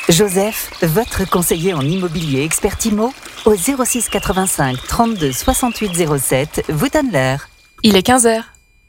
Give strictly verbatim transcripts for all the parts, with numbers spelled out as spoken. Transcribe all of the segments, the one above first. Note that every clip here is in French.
Joseph, votre conseiller en immobilier expert IMO, au zéro six quatre-vingt-cinq trente-deux soixante-huit zéro sept, vous donne l'heure. Il est quinze heures.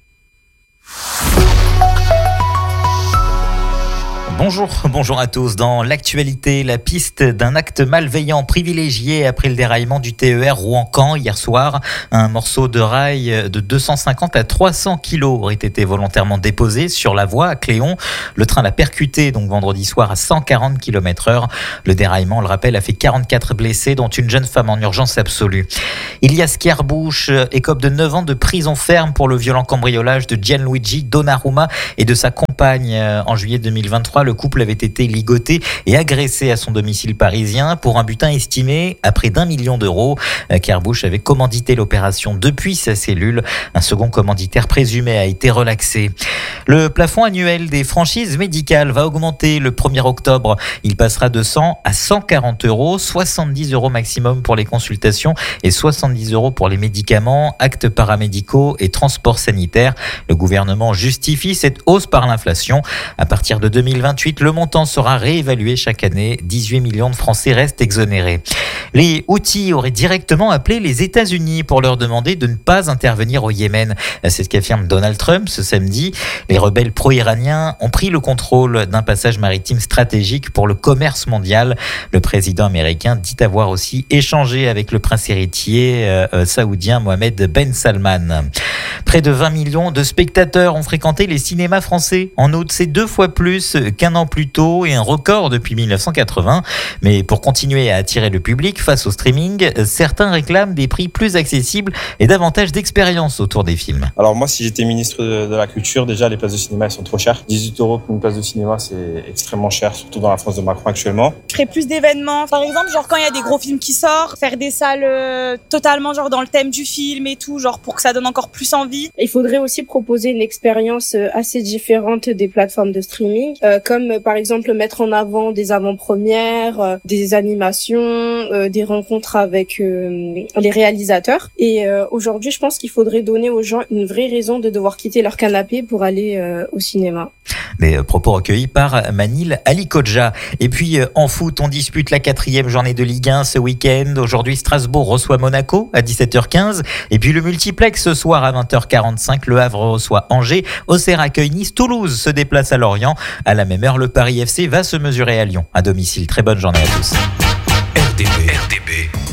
Bonjour, bonjour à tous. Dans l'actualité, la piste d'un acte malveillant privilégié après le déraillement du T E R Rouen-Caen hier soir. Un morceau de rail de deux cent cinquante à trois cents kilos aurait été volontairement déposé sur la voie à Cléon. Le train l'a percuté donc vendredi soir à cent quarante kilomètres heure. Le déraillement, on le rappelle, a fait quarante-quatre blessés, dont une jeune femme en urgence absolue. Ilias Kerbush écope de neuf ans de prison ferme pour le violent cambriolage de Gianluigi Donnarumma et de sa compagne en juillet deux mille vingt-trois. Le couple avait été ligoté et agressé à son domicile parisien pour un butin estimé à près d'un million d'euros. Kerbush avait commandité l'opération depuis sa cellule. Un second commanditaire présumé a été relaxé. Le plafond annuel des franchises médicales va augmenter le premier octobre. Il passera de cent à cent quarante euros, soixante-dix euros maximum pour les consultations et soixante-dix euros pour les médicaments, actes paramédicaux et transports sanitaires. Le gouvernement justifie cette hausse par l'inflation. À partir de deux mille vingt-huit, le montant sera réévalué chaque année. dix-huit millions de Français restent exonérés. Les Houthis auraient directement appelé les États-Unis pour leur demander de ne pas intervenir au Yémen. C'est ce qu'affirme Donald Trump ce samedi. Les rebelles pro-iraniens ont pris le contrôle d'un passage maritime stratégique pour le commerce mondial. Le président américain dit avoir aussi échangé avec le prince héritier euh, saoudien Mohammed Ben Salman. Près de vingt millions de spectateurs ont fréquenté les cinémas français. En août, c'est deux fois plus qu'un an plus tôt et un record depuis dix-neuf cent quatre-vingts. Mais pour continuer à attirer le public face au streaming, certains réclament des prix plus accessibles et davantage d'expérience autour des films. Alors moi, si j'étais ministre de la Culture, déjà les places de cinéma elles sont trop chères. dix-huit euros pour une place de cinéma, c'est extrêmement cher, surtout dans la France de Macron actuellement. Je ferais plus d'événements, par exemple, genre quand il y a des gros films qui sortent, faire des salles euh, totalement genre dans le thème du film et tout, genre pour que ça donne encore plus envie. Il faudrait aussi proposer une expérience assez différente des plateformes de streaming, euh, comme euh, par exemple mettre en avant des avant-premières, euh, des animations, euh, des rencontres avec euh, les réalisateurs. Et euh, aujourd'hui, je pense qu'il faudrait donner aux gens une vraie raison de devoir quitter leur canapé pour aller euh, au cinéma. Des propos recueillis par Manil Alikodja. Et puis en foot, on dispute la quatrième journée de Ligue un ce week-end. Aujourd'hui, Strasbourg reçoit Monaco à dix-sept heures quinze. Et puis le multiplex ce soir à vingt heures quarante-cinq. Le Havre reçoit Angers. Auxerre accueille Nice. Toulouse se déplace à Lorient. À la même heure, le Paris F C va se mesurer à Lyon à domicile. Très bonne journée à tous. R T B, R T B.